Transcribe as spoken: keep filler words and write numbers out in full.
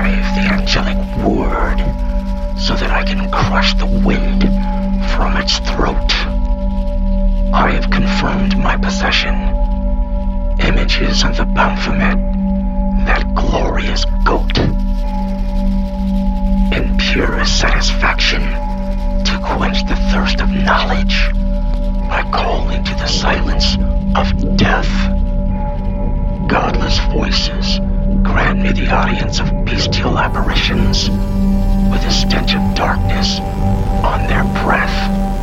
revive the angelic word so that I can crush the wind from its throat. I have confirmed my possession. Images of the Baphomet, that glorious goat. In purest satisfaction, to quench the thirst of knowledge by calling to the silence of death. Godless voices grant me the audience of bestial apparitions with the stench of darkness on their breath.